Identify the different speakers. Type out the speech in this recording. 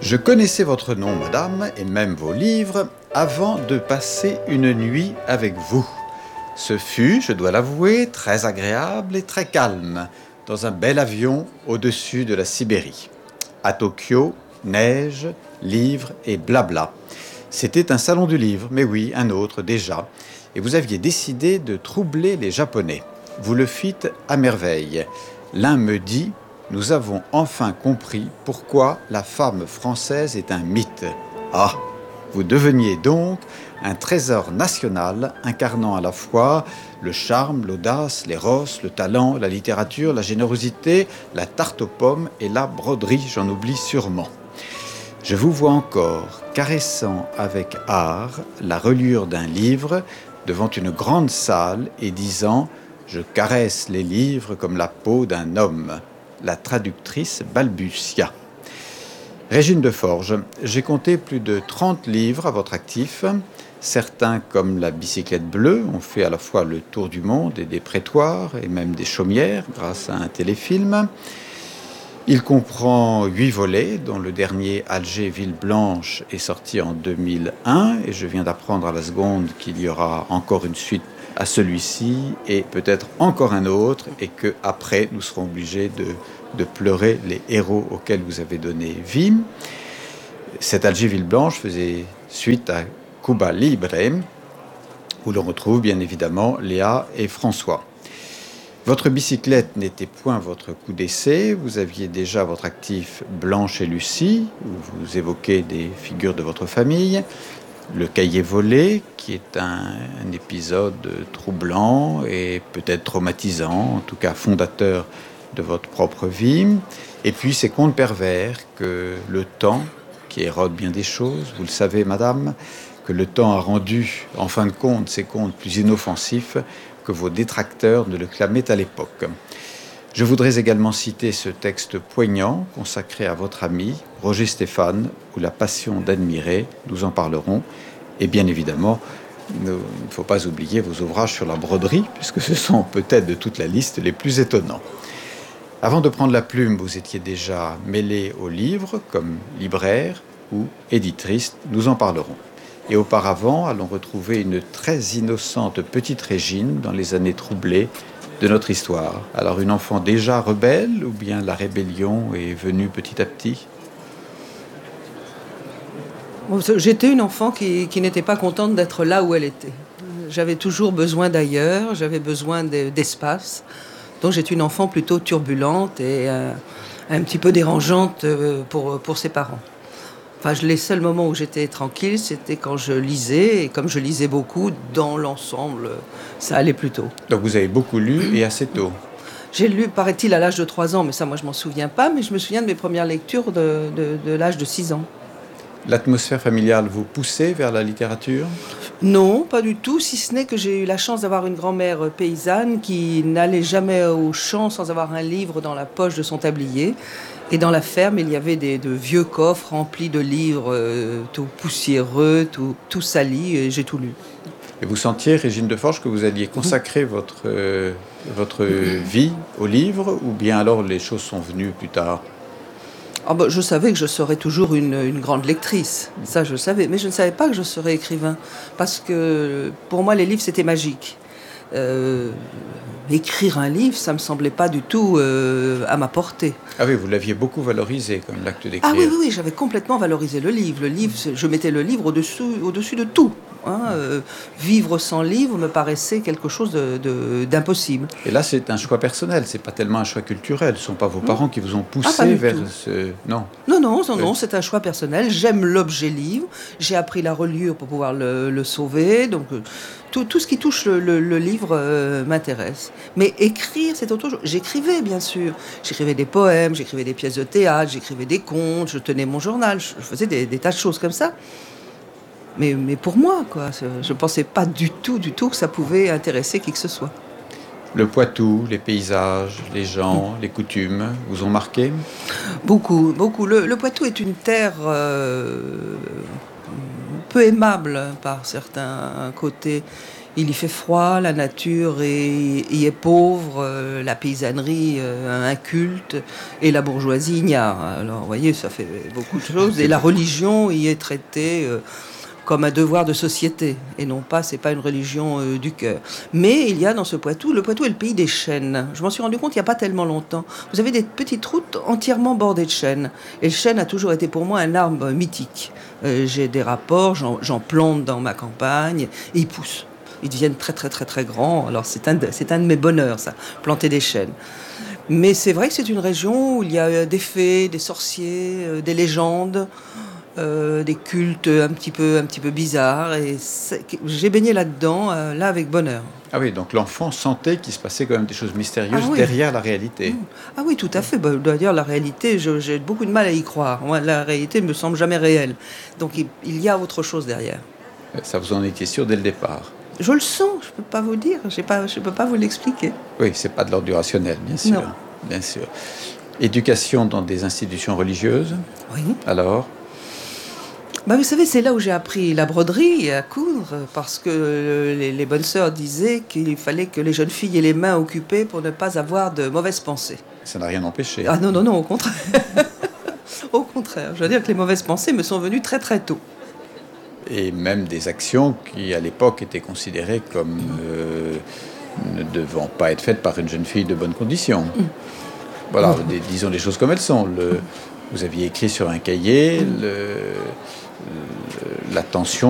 Speaker 1: Je connaissais votre nom, madame, et même vos livres, avant de passer une nuit avec vous. Ce fut, je dois l'avouer, très agréable et très calme, dans un bel avion au-dessus de la Sibérie. À Tokyo, neige, livres et blabla. C'était un salon du livre, mais oui, un autre déjà, et vous aviez décidé de troubler les Japonais. Vous le fîtes à merveille. L'un me dit: nous avons enfin compris pourquoi la femme française est un mythe. Ah, vous deveniez donc un trésor national incarnant à la fois le charme, l'audace, l'éros, le talent, la littérature, la générosité, la tarte aux pommes et la broderie, j'en oublie sûrement. Je vous vois encore caressant avec art la reliure d'un livre devant une grande salle et disant « Je caresse les livres comme la peau d'un homme ». La traductrice balbutia. Régine de Forges, j'ai compté plus de 30 livres à votre actif. Certains, comme La bicyclette bleue, ont fait à la fois le tour du monde et des prétoires et même des chaumières grâce à un téléfilm. Il comprend 8 volets, dont le dernier Alger Ville Blanche est sorti en 2001 et je viens d'apprendre à la seconde qu'il y aura encore une suite à celui-ci et peut-être encore un autre et qu'après nous serons obligés de pleurer les héros auxquels vous avez donné vie. Cette Alger Ville Blanche faisait suite à Cuba Libre, où l'on retrouve bien évidemment Léa et François. Votre bicyclette n'était point votre coup d'essai, vous aviez déjà à votre actif Blanche et Lucie, où vous évoquez des figures de votre famille, Le cahier volé, qui est un épisode troublant et peut-être traumatisant, en tout cas fondateur de votre propre vie, et puis ces contes pervers que le temps, qui érode bien des choses, vous le savez madame, que le temps a rendu en fin de compte ces contes plus inoffensifs que vos détracteurs ne le clamaient à l'époque. Je voudrais également citer ce texte poignant consacré à votre ami Roger Stéphane, ou La passion d'admirer, nous en parlerons. Et bien évidemment, il ne faut pas oublier vos ouvrages sur la broderie, puisque ce sont peut-être de toute la liste les plus étonnants. Avant de prendre la plume, vous étiez déjà mêlé aux livres, comme libraire ou éditrice, nous en parlerons. Et auparavant, allons retrouver une très innocente petite Régine dans les années troublées de notre histoire. Alors une enfant déjà rebelle ou bien la rébellion est venue petit à petit?
Speaker 2: J'étais une enfant qui n'était pas contente d'être là où elle était. J'avais toujours besoin d'ailleurs, j'avais besoin d'espace. Donc j'étais une enfant plutôt turbulente et un petit peu dérangeante pour ses parents. Enfin, les seuls moments où j'étais tranquille, c'était quand je lisais. Et comme je lisais beaucoup, dans l'ensemble, ça allait plutôt.
Speaker 1: Donc vous avez beaucoup lu et assez tôt.
Speaker 2: J'ai lu, paraît-il, à l'âge de 3 ans, mais ça, moi, je m'en souviens pas. Mais je me souviens de mes premières lectures de l'âge de 6 ans.
Speaker 1: L'atmosphère familiale vous poussait vers la littérature?
Speaker 2: Non, pas du tout, si ce n'est que j'ai eu la chance d'avoir une grand-mère paysanne qui n'allait jamais au champ sans avoir un livre dans la poche de son tablier. Et dans la ferme, il y avait de vieux coffres remplis de livres, tout poussiéreux, tout salis, et j'ai tout lu.
Speaker 1: Et vous sentiez, Régine de Forges, que vous alliez consacrer votre vie au livre, ou bien alors les choses sont venues plus tard?
Speaker 2: Ah ben, je savais que je serais toujours une grande lectrice, ça je le savais, mais je ne savais pas que je serais écrivain, parce que pour moi les livres c'était magique. Écrire un livre, ça me semblait pas du tout à ma portée.
Speaker 1: Ah oui, vous l'aviez beaucoup valorisé comme l'acte d'écrire.
Speaker 2: Ah oui, j'avais complètement valorisé le livre. Le livre, je mettais le livre au-dessus de tout. Vivre sans livre me paraissait quelque chose d'impossible.
Speaker 1: Et là, c'est un choix personnel, c'est pas tellement un choix culturel. Ce ne sont pas vos parents qui vous ont poussé vers ce... Non.
Speaker 2: Non, c'est un choix personnel. J'aime l'objet livre. J'ai appris la reliure pour pouvoir le sauver. Donc, tout ce qui touche le livre m'intéresse. Mais écrire, c'est autre chose. J'écrivais, bien sûr. J'écrivais des poèmes, j'écrivais des pièces de théâtre, j'écrivais des contes, je tenais mon journal, je faisais des tas de choses comme ça. Mais pour moi, quoi. Je ne pensais pas du tout que ça pouvait intéresser qui que ce soit.
Speaker 1: Le Poitou, les paysages, les gens, les coutumes vous ont marqué?
Speaker 2: Beaucoup. Le Poitou est une terre peu aimable par certains côtés. Il y fait froid, la nature y est pauvre, la paysannerie un culte, et la bourgeoisie ignare. Alors, vous voyez, ça fait beaucoup de choses. Et la religion y est traitée comme un devoir de société, et non pas, c'est pas une religion du cœur. Mais il y a dans ce Poitou, le Poitou est le pays des chênes. Je m'en suis rendu compte il n'y a pas tellement longtemps. Vous avez des petites routes entièrement bordées de chênes. Et le chêne a toujours été pour moi un arbre mythique. J'ai des rapports, j'en plante dans ma campagne, et ils poussent. Ils deviennent très très très très grands. Alors c'est un de mes bonheurs, ça, planter des chênes. Mais c'est vrai que c'est une région où il y a des fées, des sorciers, des légendes, des cultes un petit peu bizarres. Et j'ai baigné là-dedans, là avec bonheur.
Speaker 1: Ah oui, donc l'enfant sentait qu'il se passait quand même des choses mystérieuses
Speaker 2: oui.
Speaker 1: derrière la réalité.
Speaker 2: Ah oui, tout à fait. D'ailleurs, la réalité, j'ai beaucoup de mal à y croire. Moi, la réalité ne me semble jamais réelle. Donc il y a autre chose derrière.
Speaker 1: Ça vous en était sûr dès le départ?
Speaker 2: Je le sens, je ne peux pas vous dire, je ne peux pas vous l'expliquer.
Speaker 1: Oui, c'est pas de l'ordre du rationnel, bien sûr.
Speaker 2: Non.
Speaker 1: Bien sûr. Éducation dans des institutions religieuses?
Speaker 2: Oui.
Speaker 1: Alors?
Speaker 2: Vous savez, c'est là où j'ai appris la broderie à coudre, parce que les bonnes sœurs disaient qu'il fallait que les jeunes filles aient les mains occupées pour ne pas avoir de mauvaises pensées.
Speaker 1: Ça n'a rien empêché.
Speaker 2: Ah non, au contraire. Au contraire, je veux dire que les mauvaises pensées me sont venues très très tôt.
Speaker 1: Et même des actions qui, à l'époque, étaient considérées comme ne devant pas être faites par une jeune fille de bonne condition. Voilà, disons les choses comme elles sont. Vous aviez écrit sur un cahier l'attention